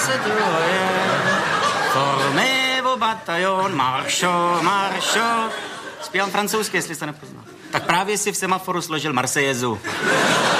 je. Formez bataillon, maršo, maršo. Zpívám francouzsky, jestli jste nepoznal. Tak právě si v semaforu složil Marseillaise.